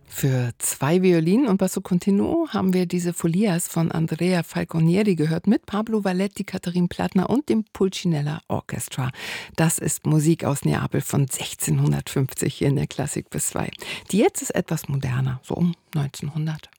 Für 2 Violinen und Basso Continuo haben wir diese Folias von Andrea Falconieri gehört mit Pablo Valletti, Katharin Plattner und dem Pulcinella Orchestra. Das ist Musik aus Neapel von 1650 hier in der Klassik bis 2. Die jetzt ist etwas moderner, so um 1900.